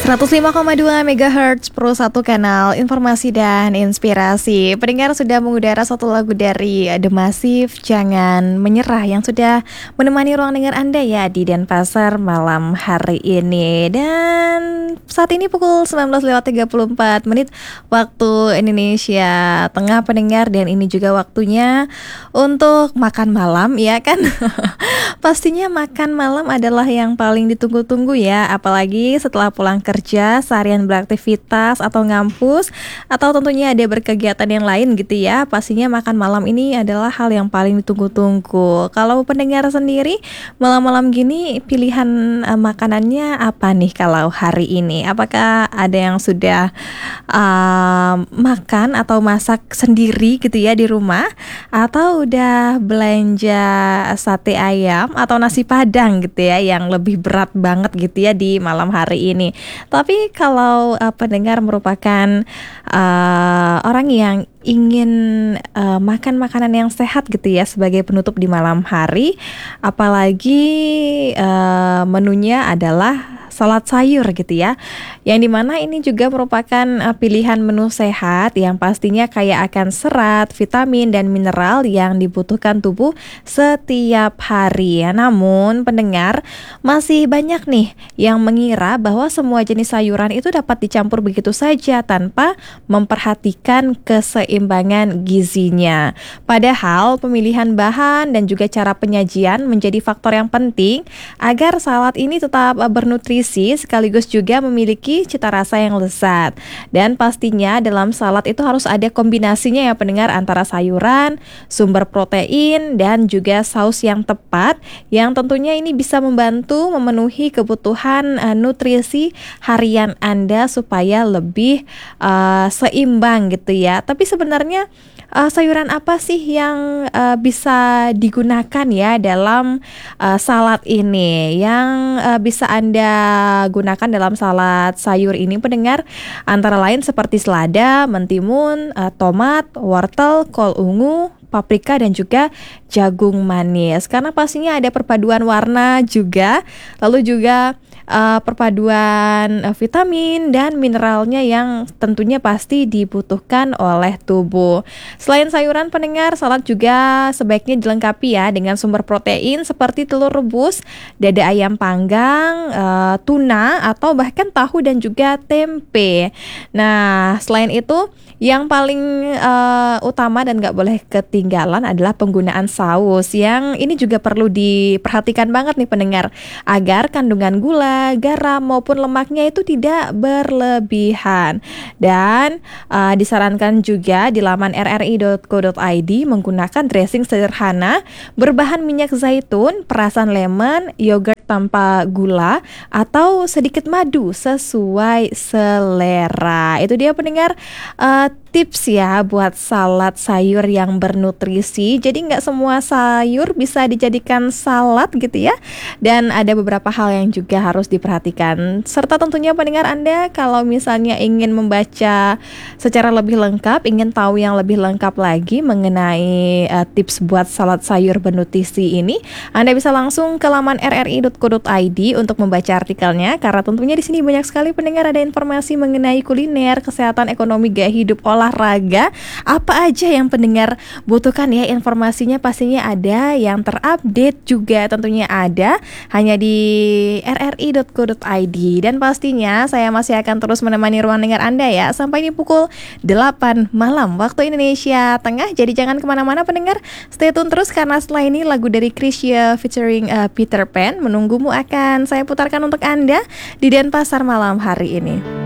105,2 MHz Pro 1 kanal informasi dan inspirasi. Pendengar sudah mengudara satu lagu dari The Massive, Jangan Menyerah, yang sudah menemani ruang dengar Anda ya di Denpasar malam hari ini. Dan saat ini pukul 19.34 waktu Indonesia Tengah, pendengar, dan ini juga waktunya untuk makan malam ya kan. Pastinya makan malam adalah yang paling ditunggu-tunggu ya, apalagi setelah pulang kerja, seharian beraktivitas atau ngampus, atau tentunya ada berkegiatan yang lain gitu ya. Pastinya makan malam ini adalah hal yang paling ditunggu-tunggu. Kalau pendengar sendiri, malam-malam gini pilihan makanannya apa nih kalau hari ini? Apakah ada yang sudah makan atau masak sendiri gitu ya di rumah, atau udah belanja sate ayam atau nasi padang gitu ya, yang lebih berat banget gitu ya di malam hari ini. Tapi kalau pendengar merupakan orang yang ingin makan makanan yang sehat gitu ya sebagai penutup di malam hari, apalagi menunya adalah salad sayur gitu ya, yang dimana ini juga merupakan pilihan menu sehat yang pastinya kaya akan serat, vitamin, dan mineral yang dibutuhkan tubuh setiap hari ya. Namun pendengar, masih banyak nih yang mengira bahwa semua jenis sayuran itu dapat dicampur begitu saja tanpa memperhatikan keseimbangan gizinya. Padahal pemilihan bahan dan juga cara penyajian menjadi faktor yang penting agar salad ini tetap bernutrisi sekaligus juga memiliki cita rasa yang lezat. Dan pastinya dalam salad itu harus ada kombinasinya ya pendengar, antara sayuran, sumber protein, dan juga saus yang tepat, yang tentunya ini bisa membantu memenuhi kebutuhan nutrisi harian Anda supaya lebih seimbang gitu ya. Tapi sebenarnya sayuran apa sih yang bisa digunakan ya dalam salad ini, yang bisa Anda gunakan dalam salad sayur ini pendengar? Antara lain seperti selada, mentimun, tomat, wortel, kol ungu, paprika, dan juga jagung manis. Karena pastinya ada perpaduan warna juga, lalu juga perpaduan vitamin dan mineralnya yang tentunya pasti dibutuhkan oleh tubuh. Selain sayuran pendengar, salad juga sebaiknya dilengkapi ya dengan sumber protein seperti telur rebus, dada ayam panggang, tuna, atau bahkan tahu dan juga tempe. Nah, selain itu yang paling utama dan gak boleh ketinggalan adalah penggunaan saus, yang ini juga perlu diperhatikan banget nih pendengar, agar kandungan gula, garam maupun lemaknya itu tidak berlebihan. Dan disarankan juga di laman rri.co.id menggunakan dressing sederhana berbahan minyak zaitun, perasan lemon, yogurt tanpa gula, atau sedikit madu sesuai selera. Itu dia pendengar tips ya buat salad sayur yang bernutrisi. Jadi nggak semua sayur bisa dijadikan salad gitu ya. Dan ada beberapa hal yang juga harus diperhatikan. Serta tentunya pendengar Anda kalau misalnya ingin membaca secara lebih lengkap, ingin tahu yang lebih lengkap lagi mengenai tips buat salad sayur bernutrisi ini, Anda bisa langsung ke laman rri.co.id untuk membaca artikelnya, karena tentunya di sini banyak sekali pendengar ada informasi mengenai kuliner, kesehatan, ekonomi, gaya hidup, olahraga, apa aja yang pendengar butuhkan ya. Informasinya pastinya ada, yang terupdate juga tentunya ada hanya di rri.co.id. Dan pastinya saya masih akan terus menemani ruang dengar Anda ya sampai di pukul 8 malam waktu Indonesia Tengah. Jadi jangan kemana-mana pendengar, stay tune terus, karena setelah ini lagu dari Krisya featuring Peter Pan, Menunggumu, akan saya putarkan untuk Anda di Denpasar malam hari ini.